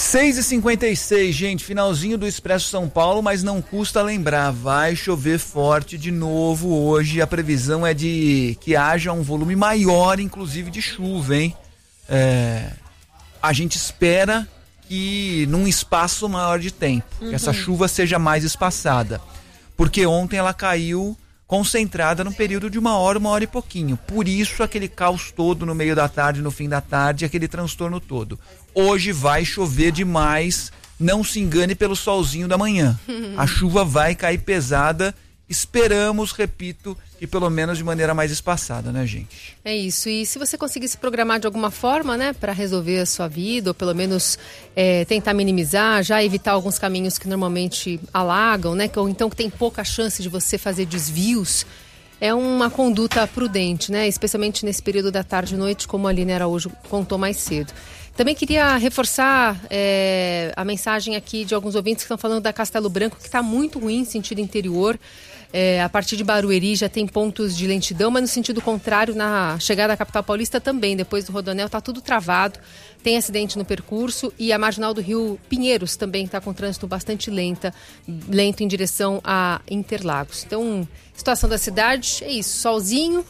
6h56, gente, finalzinho do Expresso São Paulo, mas não custa lembrar, vai chover forte de novo hoje. A previsão é de que haja um volume maior, inclusive de chuva, hein? A gente espera que num espaço maior de tempo, que essa chuva seja mais espaçada, porque ontem ela caiu concentrada num período de uma hora e pouquinho. Por isso aquele caos todo no meio da tarde, no fim da tarde, aquele transtorno todo. Hoje vai chover demais, não se engane pelo solzinho da manhã. A chuva vai cair pesada, esperamos, repito, que pelo menos de maneira mais espaçada, né, gente? É isso, e se você conseguir se programar de alguma forma, né, para resolver a sua vida, ou pelo menos tentar minimizar, já evitar alguns caminhos que normalmente alagam, né, ou então que tem pouca chance de você fazer desvios, é uma conduta prudente, né, especialmente nesse período da tarde e noite, como a Aline Araújo contou mais cedo. Também queria reforçar a mensagem aqui de alguns ouvintes que estão falando da Castelo Branco, que está muito ruim, sentido interior. A partir de Barueri já tem pontos de lentidão, mas no sentido contrário, na chegada à capital paulista também, depois do Rodoanel, está tudo travado. Tem acidente no percurso e a marginal do Rio Pinheiros também está com trânsito bastante lento em direção a Interlagos. Então, situação da cidade é isso, solzinho.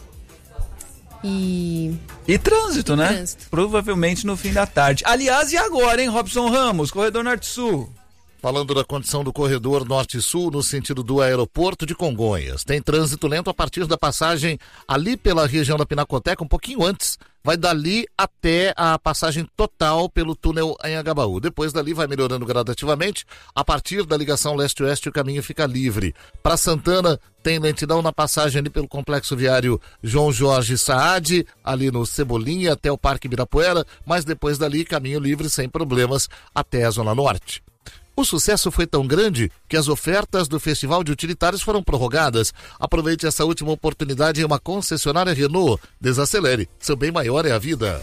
E trânsito, né? Trânsito. Provavelmente no fim da tarde. Aliás, e agora, hein, Robson Ramos, Corredor Norte-Sul? Falando da condição do corredor Norte-Sul no sentido do aeroporto de Congonhas. Tem trânsito lento a partir da passagem ali pela região da Pinacoteca, um pouquinho antes. Vai dali até a passagem total pelo túnel Anhangabaú. Depois dali vai melhorando gradativamente. A partir da ligação leste-oeste o caminho fica livre. Para Santana tem lentidão na passagem ali pelo complexo viário João Jorge Saad, ali no Cebolinha até o Parque Ibirapuera, mas depois dali caminho livre sem problemas até a Zona Norte. O sucesso foi tão grande que as ofertas do Festival de Utilitários foram prorrogadas. Aproveite essa última oportunidade em uma concessionária Renault. Desacelere, seu bem maior é a vida.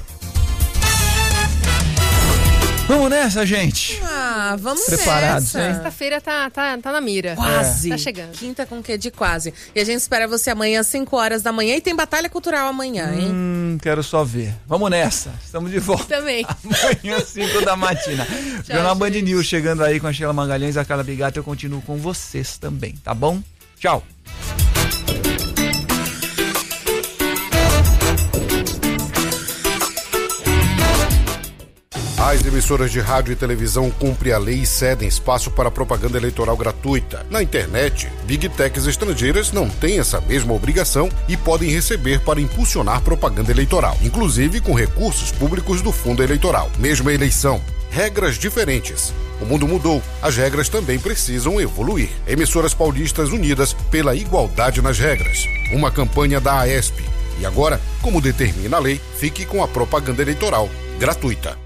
Vamos nessa, gente? Vamos preparados, nessa. Sexta-feira tá na mira. Quase. Tá chegando. Quinta com quê de quase. E a gente espera você amanhã às 5 horas da manhã. E tem Batalha Cultural amanhã, hein? Quero só ver. Vamos nessa. Estamos de volta. Também. Amanhã, 5 da matina. Jornal Band News chegando aí com a Sheila Magalhães e a Carla Bigato. Eu continuo com vocês também, tá bom? Tchau. As emissoras de rádio e televisão cumprem a lei e cedem espaço para propaganda eleitoral gratuita. Na internet, Big Techs estrangeiras não têm essa mesma obrigação e podem receber para impulsionar propaganda eleitoral, inclusive com recursos públicos do fundo eleitoral. Mesma eleição, regras diferentes. O mundo mudou, as regras também precisam evoluir. Emissoras paulistas unidas pela igualdade nas regras. Uma campanha da AESP. E agora, como determina a lei, fique com a propaganda eleitoral gratuita.